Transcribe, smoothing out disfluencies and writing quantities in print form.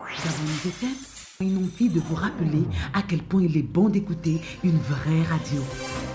Nous avons une envie de vous rappeler à quel point il est bon d'écouter une vraie radio.